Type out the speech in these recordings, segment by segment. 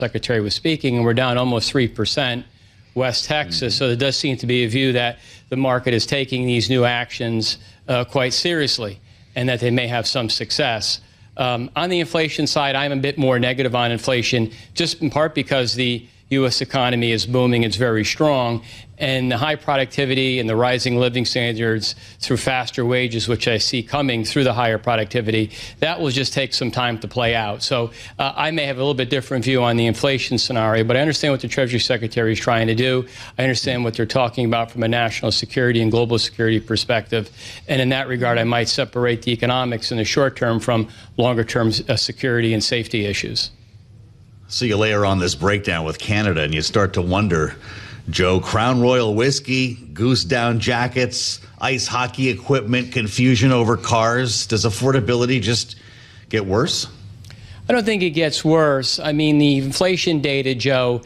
Secretary was speaking, and we're down almost 3%. West Texas. So there does seem to be a view that the market is taking these new actions quite seriously and that they may have some success. On the inflation side, I'm a bit more negative on inflation, just in part because the U.S. economy is booming. It's very strong. And the high productivity and the rising living standards through faster wages, which I see coming through the higher productivity, that will just take some time to play out. So I may have a little bit different view on the inflation scenario, but I understand what the Treasury Secretary is trying to do. I understand what they're talking about from a national security and global security perspective. And in that regard, I might separate the economics in the short term from longer term security and safety issues. So you layer on this breakdown with Canada and you start to wonder, Joe, Crown Royal whiskey, goose down jackets, ice hockey equipment, confusion over cars. Does affordability just get worse? I don't think it gets worse. I mean, the inflation data, Joe,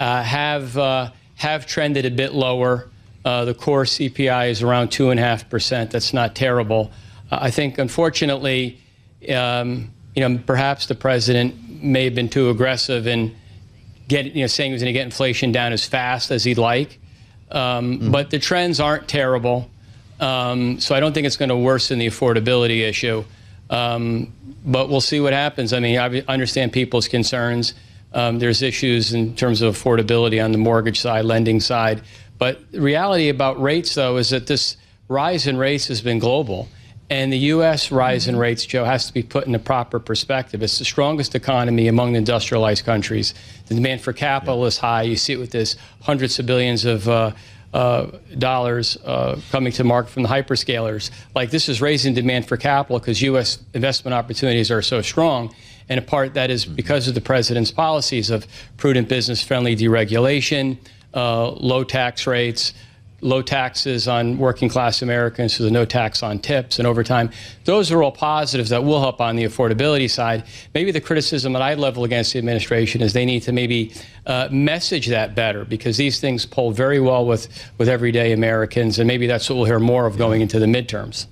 have trended a bit lower. The core CPI is around 2.5%. That's not terrible. I think, unfortunately, perhaps the president may have been too aggressive in saying he was going to get inflation down as fast as he'd like. But the trends aren't terrible. So I don't think it's going to worsen the affordability issue. But we'll see what happens. I mean, I understand people's concerns. There's issues in terms of affordability on the mortgage side, lending side. But the reality about rates, though, is that this rise in rates has been global. And the U.S. rise in rates, Joe, has to be put in a proper perspective. It's the strongest economy among the industrialized countries. The demand for capital is high. You see it with this hundreds of billions of dollars coming to market from the hyperscalers. Like, this is raising demand for capital because U.S. investment opportunities are so strong. And a part that is because of the president's policies of prudent business-friendly deregulation, low tax rates, low taxes on working-class Americans, so there's no tax on tips and overtime. Those are all positives that will help on the affordability side. Maybe the criticism that I level against the administration is they need to maybe message that better, because these things poll very well with everyday Americans, and maybe that's what we'll hear more of going into the midterms.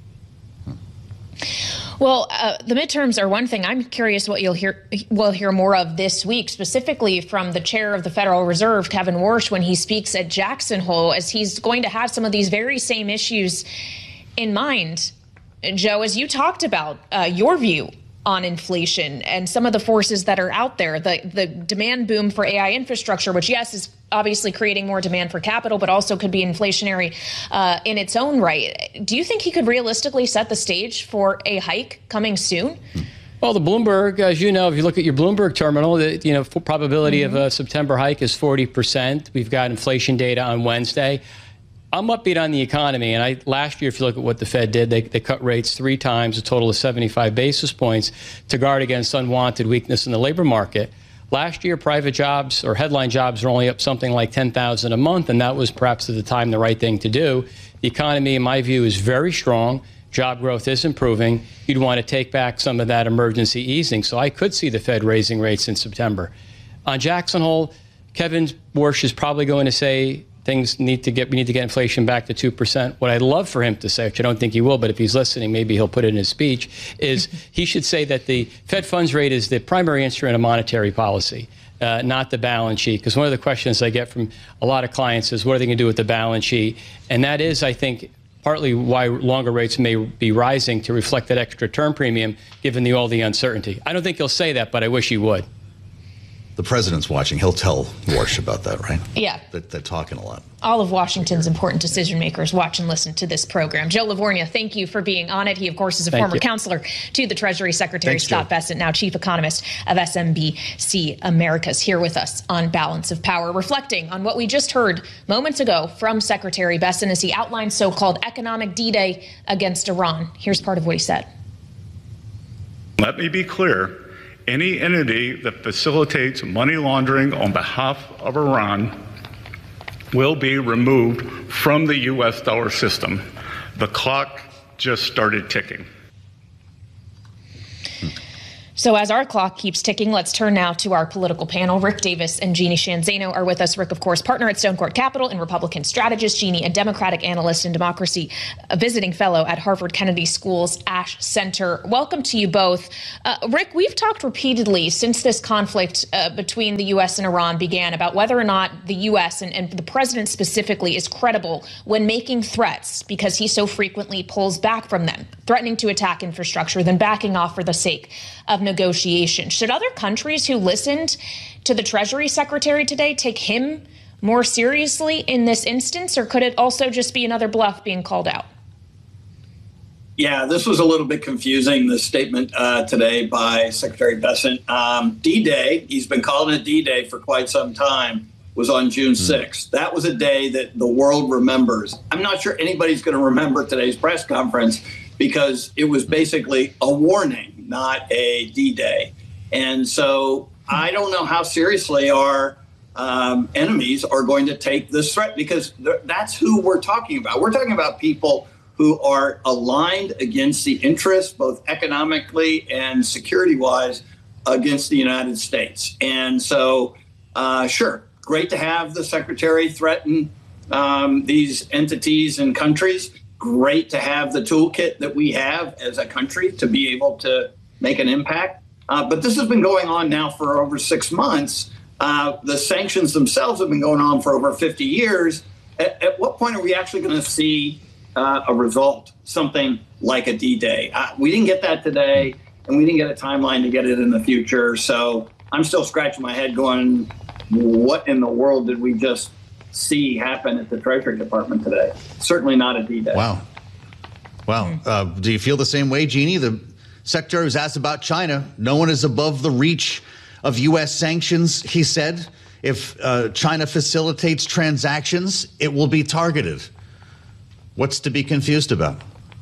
Well, the midterms are one thing. I'm curious what we'll hear more of this week, specifically from the chair of the Federal Reserve, Kevin Warsh, when he speaks at Jackson Hole, as he's going to have some of these very same issues in mind. Joe, as you talked about your view on inflation and some of the forces that are out there, the demand boom for AI infrastructure, which, yes, is obviously creating more demand for capital, but also could be inflationary in its own right. Do you think he could realistically set the stage for a hike coming soon? Well, the Bloomberg, as you know, if you look at your Bloomberg terminal, the probability of a September hike is 40%. We've got inflation data on Wednesday. I'm upbeat on the economy, and last year, if you look at what the Fed did, they cut rates 3 times, a total of 75 basis points, to guard against unwanted weakness in the labor market. Last year, private jobs or headline jobs were only up something like 10,000 a month, and that was perhaps at the time the right thing to do. The economy, in my view, is very strong. Job growth is improving. You'd want to take back some of that emergency easing. So I could see the Fed raising rates in September. On Jackson Hole, Kevin Warsh is probably going to say we need to get inflation back to 2%. What I'd love for him to say, which I don't think he will, but if he's listening, maybe he'll put it in his speech, is he should say that the Fed funds rate is the primary instrument of monetary policy, not the balance sheet. Because one of the questions I get from a lot of clients is, what are they going to do with the balance sheet? And that is, I think, partly why longer rates may be rising, to reflect that extra term premium, given all the uncertainty. I don't think he'll say that, but I wish he would. The president's watching. He'll tell Warsh about that, right? Yeah. They're talking a lot. All of Washington's important decision makers watch and listen to this program. Joe Livornia, thank you for being on it. He, of course, is a former counselor to the Treasury Secretary. Thanks, Scott Bessent, now chief economist of SMBC Americas, here with us on Balance of Power, reflecting on what we just heard moments ago from Secretary Bessent as he outlined so-called economic D-Day against Iran. Here's part of what he said. Let me be clear. Any entity that facilitates money laundering on behalf of Iran will be removed from the U.S. dollar system. The clock just started ticking. So as our clock keeps ticking, let's turn now to our political panel. Rick Davis and Jeannie Sheehan Zaino are with us. Rick, of course, partner at Stone Court Capital and Republican strategist. Jeannie, a Democratic analyst in democracy, a visiting fellow at Harvard Kennedy School's Ash Center. Welcome to you both. Rick, we've talked repeatedly since this conflict between the U.S. and Iran began about whether or not the U.S. and the president specifically is credible when making threats, because he so frequently pulls back from them, threatening to attack infrastructure, then backing off for the sake of negotiation. Should other countries who listened to the Treasury Secretary today take him more seriously in this instance, or could it also just be another bluff being called out? Yeah, this was a little bit confusing, this statement today by Secretary Bessent. D-Day, he's been calling it D-Day for quite some time, was on June 6th. That was a day that the world remembers. I'm not sure anybody's going to remember today's press conference because it was basically a warning, not a D-Day. And so I don't know how seriously our enemies are going to take this threat, because that's who we're talking about. We're talking about people who are aligned against the interests, both economically and security-wise, against the United States. And so, sure, great to have the secretary threaten these entities and countries. Great to have the toolkit that we have as a country to be able to make an impact. But this has been going on now for over 6 months. The sanctions themselves have been going on for over 50 years. At what point are we actually going to see a result, something like a D-Day? We didn't get that today, and we didn't get a timeline to get it in the future. So I'm still scratching my head going, what in the world did we just see happen at the Treasury Department today? Certainly not a D-Day. Wow. Do you feel the same way, Jeannie? The secretary was asked about China. No one is above the reach of U.S. sanctions, he said. If China facilitates transactions, it will be targeted. What's to be confused about?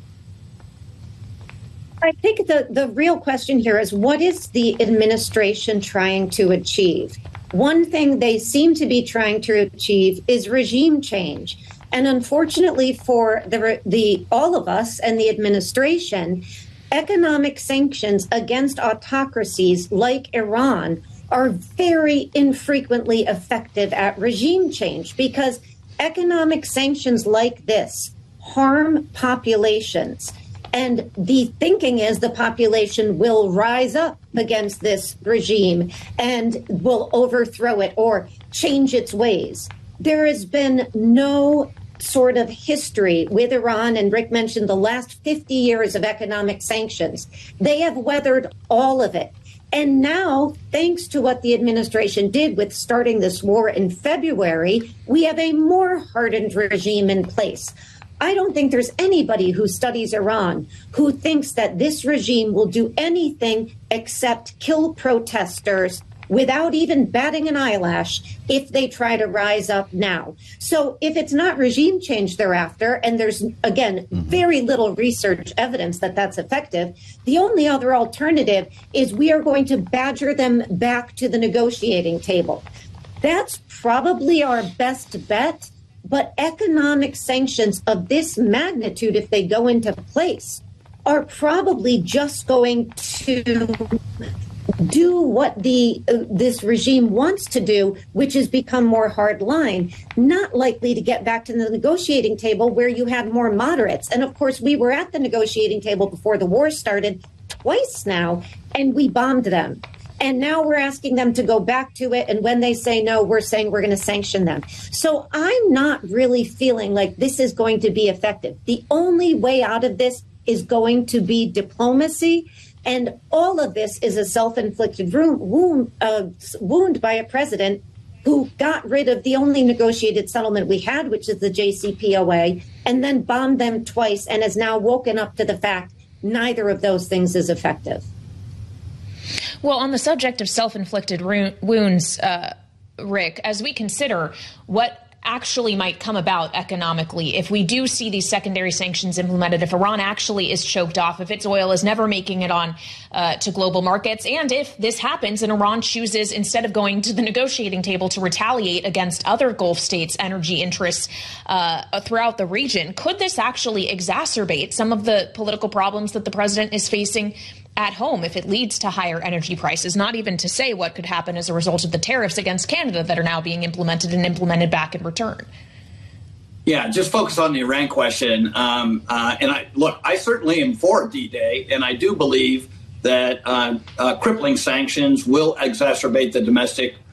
I think the real question here is, what is the administration trying to achieve? One thing they seem to be trying to achieve is regime change. And unfortunately for the all of us and the administration, economic sanctions against autocracies like Iran are very infrequently effective at regime change, because economic sanctions like this harm populations. And the thinking is the population will rise up against this regime and will overthrow it or change its ways. There has been no sort of history with Iran, and Rick mentioned the last 50 years of economic sanctions. They have weathered all of it. And now, thanks to what the administration did with starting this war in February, we have a more hardened regime in place. I don't think there's anybody who studies Iran who thinks that this regime will do anything except kill protesters without even batting an eyelash if they try to rise up now. So if it's not regime change they're after, and there's, again, very little research evidence that that's effective, the only other alternative is we are going to badger them back to the negotiating table. That's probably our best bet. But economic sanctions of this magnitude, if they go into place, are probably just going to do what this regime wants to do, which is become more hard line, not likely to get back to the negotiating table where you had more moderates. And of course, we were at the negotiating table before the war started twice now, and we bombed them. And now we're asking them to go back to it. And when they say no, we're saying we're going to sanction them. So I'm not really feeling like this is going to be effective. The only way out of this is going to be diplomacy. And all of this is a self-inflicted wound by a president who got rid of the only negotiated settlement we had, which is the JCPOA, and then bombed them twice and has now woken up to the fact neither of those things is effective. Well, on the subject of self-inflicted wounds, Rick, as we consider what actually might come about economically if we do see these secondary sanctions implemented, if Iran actually is choked off, if its oil is never making it on to global markets, and if this happens and Iran chooses, instead of going to the negotiating table, to retaliate against other Gulf states' energy interests throughout the region, could this actually exacerbate some of the political problems that the president is facing at home if it leads to higher energy prices, not even to say what could happen as a result of the tariffs against Canada that are now being implemented back in return. Yeah, just focus on the Iran question. I certainly am for D-Day, and I do believe that crippling sanctions will exacerbate the domestic